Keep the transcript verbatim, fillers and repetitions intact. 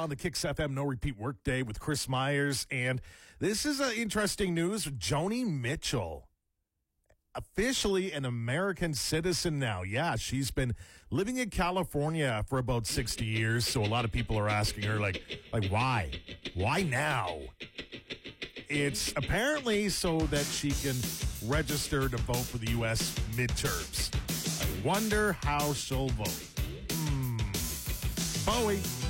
on the Kicks F M No Repeat Workday with Chris Myers. And this is uh, interesting news. Joni Mitchell, officially an American citizen now. Yeah, she's been living in California for about sixty years. So a lot of people are asking her, like, like why? Why now? It's apparently so that she can register to vote for the U S midterms. I wonder how she'll vote. Hmm. Bowie.